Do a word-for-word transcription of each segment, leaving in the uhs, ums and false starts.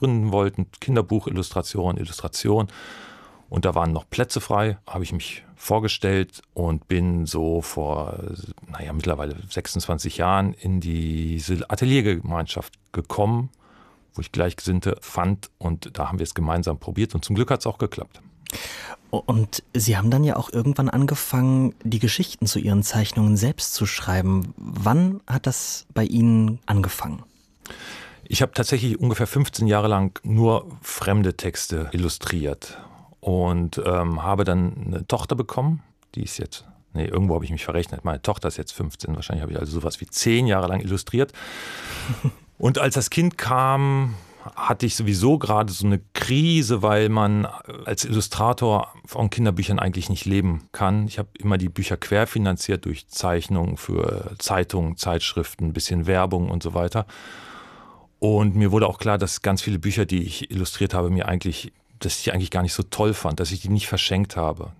gründen wollten, Kinderbuch, Illustration, Illustration. Und da waren noch Plätze frei, habe ich mich vorgestellt und bin so vor, naja, mittlerweile sechsundzwanzig Jahren in diese Ateliergemeinschaft gekommen, wo ich Gleichgesinnte fand und da haben wir es gemeinsam probiert und zum Glück hat es auch geklappt. Und Sie haben dann ja auch irgendwann angefangen, die Geschichten zu Ihren Zeichnungen selbst zu schreiben. Wann hat das bei Ihnen angefangen? Ich habe tatsächlich ungefähr fünfzehn Jahre lang nur fremde Texte illustriert und ähm, habe dann eine Tochter bekommen, die ist jetzt, nee, irgendwo habe ich mich verrechnet, meine Tochter ist jetzt fünfzehn, wahrscheinlich habe ich also sowas wie zehn Jahre lang illustriert. Und als das Kind kam, hatte ich sowieso gerade so eine Krise, weil man als Illustrator von Kinderbüchern eigentlich nicht leben kann. Ich habe immer die Bücher querfinanziert durch Zeichnungen für Zeitungen, Zeitschriften, ein bisschen Werbung und so weiter. Und mir wurde auch klar, dass ganz viele Bücher, die ich illustriert habe, mir eigentlich, dass ich die eigentlich gar nicht so toll fand, dass ich die nicht verschenkt habe.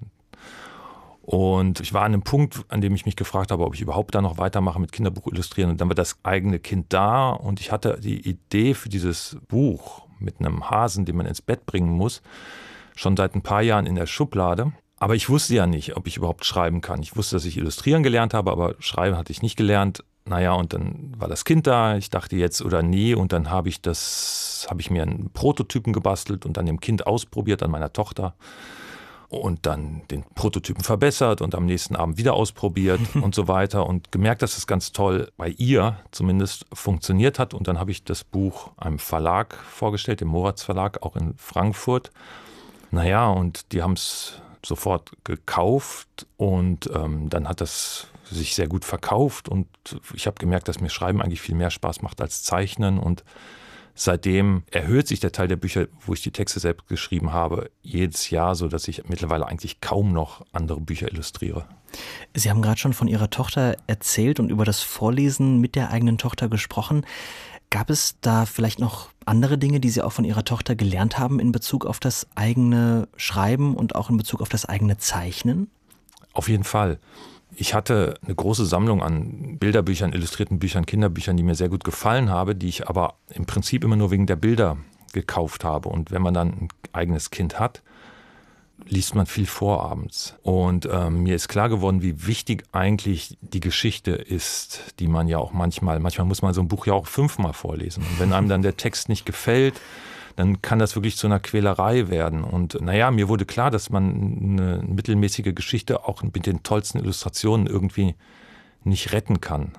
Und ich war an einem Punkt, an dem ich mich gefragt habe, ob ich überhaupt da noch weitermache mit Kinderbuch illustrieren. Und dann war das eigene Kind da und ich hatte die Idee für dieses Buch mit einem Hasen, den man ins Bett bringen muss, schon seit ein paar Jahren in der Schublade. Aber ich wusste ja nicht, ob ich überhaupt schreiben kann. Ich wusste, dass ich illustrieren gelernt habe, aber schreiben hatte ich nicht gelernt. Naja, und dann war das Kind da. Ich dachte jetzt oder nie. Und dann habe ich das, habe ich mir einen Prototypen gebastelt und dann dem Kind ausprobiert, an meiner Tochter. Und dann den Prototypen verbessert und am nächsten Abend wieder ausprobiert und so weiter und gemerkt, dass es ganz toll bei ihr zumindest funktioniert hat. Und dann habe ich das Buch einem Verlag vorgestellt, dem Moritz Verlag, auch in Frankfurt. Naja, und die haben es sofort gekauft und ähm, dann hat das sich sehr gut verkauft und ich habe gemerkt, dass mir Schreiben eigentlich viel mehr Spaß macht als Zeichnen und seitdem erhöht sich der Teil der Bücher, wo ich die Texte selbst geschrieben habe, jedes Jahr, so dass ich mittlerweile eigentlich kaum noch andere Bücher illustriere. Sie haben gerade schon von Ihrer Tochter erzählt und über das Vorlesen mit der eigenen Tochter gesprochen. Gab es da vielleicht noch andere Dinge, die Sie auch von Ihrer Tochter gelernt haben in Bezug auf das eigene Schreiben und auch in Bezug auf das eigene Zeichnen? Auf jeden Fall. Ich hatte eine große Sammlung an Bilderbüchern, illustrierten Büchern, Kinderbüchern, die mir sehr gut gefallen haben, die ich aber im Prinzip immer nur wegen der Bilder gekauft habe. Und wenn man dann ein eigenes Kind hat, liest man viel vorabends. Und ähm, mir ist klar geworden, wie wichtig eigentlich die Geschichte ist, die man ja auch manchmal, manchmal muss man so ein Buch ja auch fünfmal vorlesen. Und wenn einem dann der Text nicht gefällt, dann kann das wirklich zu einer Quälerei werden. Und naja, mir wurde klar, dass man eine mittelmäßige Geschichte auch mit den tollsten Illustrationen irgendwie nicht retten kann.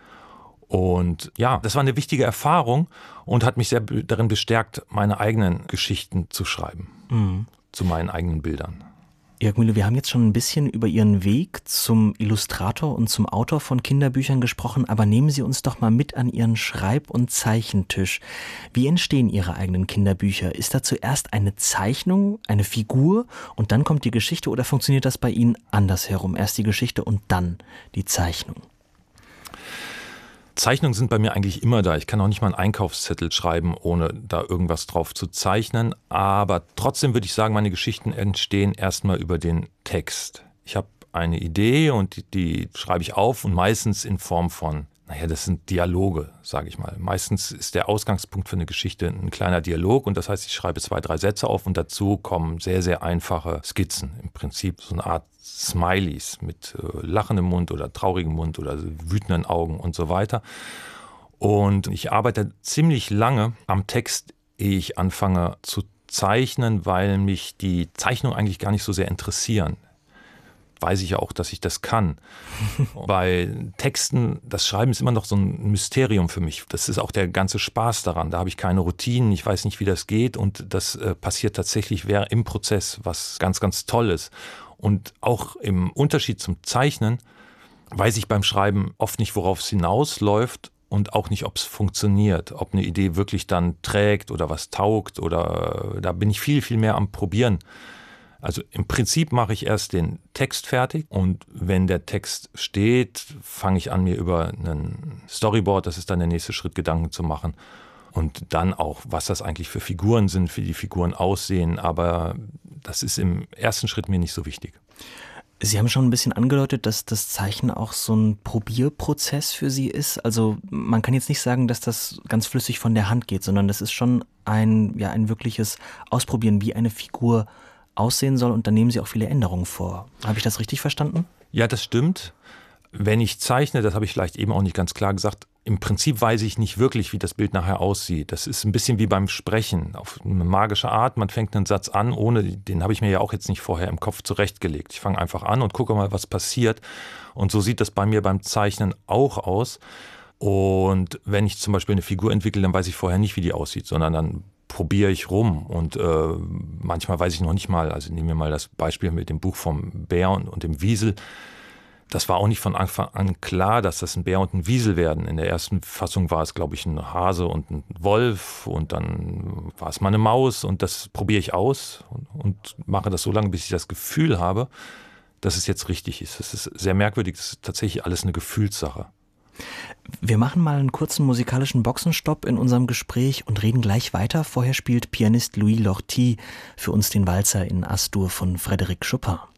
Und ja, das war eine wichtige Erfahrung und hat mich sehr darin bestärkt, meine eigenen Geschichten zu schreiben, mhm. zu meinen eigenen Bildern. Jörg Mühle, wir haben jetzt schon ein bisschen über Ihren Weg zum Illustrator und zum Autor von Kinderbüchern gesprochen, aber nehmen Sie uns doch mal mit an Ihren Schreib- und Zeichentisch. Wie entstehen Ihre eigenen Kinderbücher? Ist da zuerst eine Zeichnung, eine Figur und dann kommt die Geschichte oder funktioniert das bei Ihnen andersherum? Erst die Geschichte und dann die Zeichnung? Zeichnungen sind bei mir eigentlich immer da. Ich kann auch nicht mal einen Einkaufszettel schreiben, ohne da irgendwas drauf zu zeichnen. Aber trotzdem würde ich sagen, meine Geschichten entstehen erstmal über den Text. Ich habe eine Idee und die, die schreibe ich auf und meistens in Form von, naja, das sind Dialoge, sage ich mal. Meistens ist der Ausgangspunkt für eine Geschichte ein kleiner Dialog und das heißt, ich schreibe zwei, drei Sätze auf und dazu kommen sehr, sehr einfache Skizzen. Im Prinzip so eine Art Smileys mit äh, lachendem Mund oder traurigem Mund oder wütenden Augen und so weiter. Und ich arbeite ziemlich lange am Text, ehe ich anfange zu zeichnen, weil mich die Zeichnungen eigentlich gar nicht so sehr interessieren. Weiß ich ja auch, dass ich das kann. Bei Texten, das Schreiben ist immer noch so ein Mysterium für mich. Das ist auch der ganze Spaß daran. Da habe ich keine Routinen, ich weiß nicht, wie das geht und das äh, passiert tatsächlich im Prozess, was ganz, ganz toll ist. Und auch im Unterschied zum Zeichnen weiß ich beim Schreiben oft nicht, worauf es hinausläuft und auch nicht, ob es funktioniert, ob eine Idee wirklich dann trägt oder was taugt oder da bin ich viel, viel mehr am Probieren. Also im Prinzip mache ich erst den Text fertig und wenn der Text steht, fange ich an, mir über einen Storyboard, das ist dann der nächste Schritt, Gedanken zu machen. Und dann auch, was das eigentlich für Figuren sind, wie die Figuren aussehen. Aber das ist im ersten Schritt mir nicht so wichtig. Sie haben schon ein bisschen angedeutet, dass das Zeichnen auch so ein Probierprozess für Sie ist. Also man kann jetzt nicht sagen, dass das ganz flüssig von der Hand geht, sondern das ist schon ein, ja, ein wirkliches Ausprobieren, wie eine Figur aussehen soll, und dann nehmen Sie auch viele Änderungen vor. Habe ich das richtig verstanden? Ja, das stimmt. Wenn ich zeichne, das habe ich vielleicht eben auch nicht ganz klar gesagt, im Prinzip weiß ich nicht wirklich, wie das Bild nachher aussieht. Das ist ein bisschen wie beim Sprechen, auf eine magische Art. Man fängt einen Satz an, ohne, den habe ich mir ja auch jetzt nicht vorher im Kopf zurechtgelegt. Ich fange einfach an und gucke mal, was passiert. Und so sieht das bei mir beim Zeichnen auch aus. Und wenn ich zum Beispiel eine Figur entwickle, dann weiß ich vorher nicht, wie die aussieht, sondern dann probiere ich rum. Und äh, manchmal weiß ich noch nicht mal, also nehmen wir mal das Beispiel mit dem Buch vom Bär und, und dem Wiesel. Das war auch nicht von Anfang an klar, dass das ein Bär und ein Wiesel werden. In der ersten Fassung war es, glaube ich, ein Hase und ein Wolf, und dann war es mal eine Maus, und das probiere ich aus und, und mache das so lange, bis ich das Gefühl habe, dass es jetzt richtig ist. Das ist sehr merkwürdig, das ist tatsächlich alles eine Gefühlssache. Wir machen mal einen kurzen musikalischen Boxenstopp in unserem Gespräch und reden gleich weiter. Vorher spielt Pianist Louis Lortie für uns den Walzer in As-Dur von Frédéric Chopin.